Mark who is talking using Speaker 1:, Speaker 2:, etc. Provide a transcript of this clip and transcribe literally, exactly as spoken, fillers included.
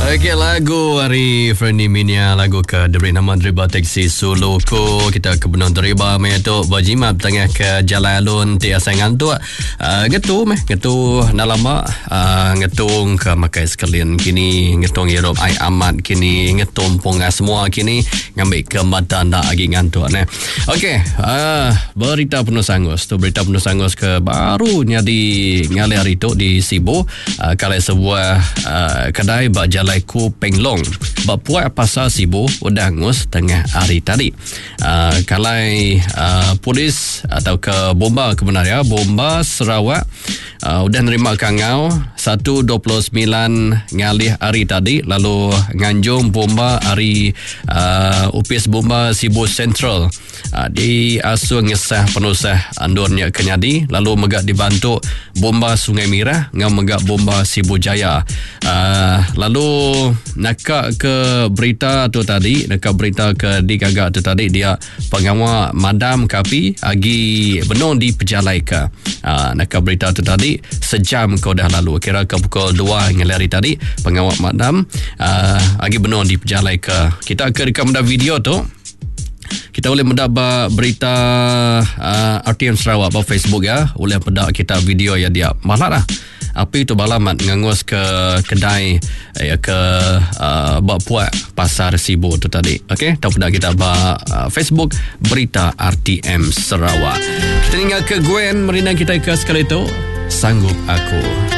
Speaker 1: Okey, lagu hari Fernie Minia, lagu ke diberi nama Deriba Taksi Suluku. Kita ke Benung Deriba meyatuk berjimat tengah ke Jalan Alun Ti Asangan tu. Uh, getu meh, getu nalama uh, ngetung ke makai sekalian kini, ngetung Europe ai amat kini, ngetung ponga semua kini, ngambil ke mata ndak lagi ngantuk ne. Okey, uh, berita penuh sangus tu, berita penuh sangus ke barunya di ngali hari tu di Sibu, uh, kalau sebuah uh, kedai bak jalan ku Penglong berpuat pasal Sibu udah ngus tengah hari tadi. Uh, kalai uh, polis atau ke bomba kebenaran bomba Sarawak uh, udah nerima kangau satu dua puluh sembilan ngalih hari tadi, lalu nganjung bomba hari uh, upis bomba Sibu Central uh, di asuh ngesah penusah andurnya kenyadi, lalu megak dibantu bomba Sungai Mirah ngam megak bomba Sibu Jaya. Uh, lalu nakak ke berita tu tadi, nakak berita ke di gagak tu tadi, dia pengawal madam kapi agi benung di pejalai ke. Uh, nakak berita tu tadi sejam kau dah lalu, kira ke pukul dua ngelari tadi, pengawal madam uh, agi benung di pejalai ke. Kita akan rekam dah video tu. Kita boleh mendapat berita uh, R T M Sarawak pada Facebook ya, boleh mendapat kita video ya dia malah lah. Apa itu balamat ngangus ke kedai ya ke uh, bak puat pasar Sibu tu tadi. Okey, tak pernah kita bak uh, Facebook berita R T M Sarawak. Kita tinggal ke Gwen Merina kita ke sekali tu, Sanggup Aku.